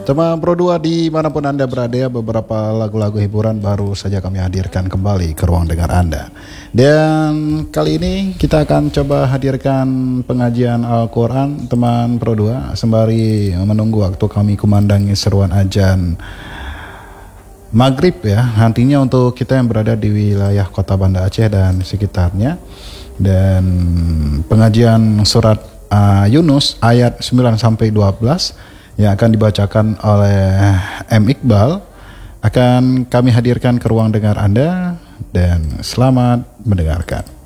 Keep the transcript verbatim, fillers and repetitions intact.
Teman Pro dua dimanapun Anda berada, beberapa lagu-lagu hiburan baru saja kami hadirkan kembali ke ruang dengar Anda. Dan kali ini kita akan coba hadirkan pengajian Al-Quran teman Pro dua, sembari menunggu waktu kami kumandangi seruan ajan Maghrib ya, nantinya untuk kita yang berada di wilayah kota Banda Aceh dan sekitarnya. Dan pengajian surat uh, Yunus ayat sembilan sampai dua belas yang akan dibacakan oleh M. Iqbal akan kami hadirkan ke ruang dengar Anda, dan selamat mendengarkan.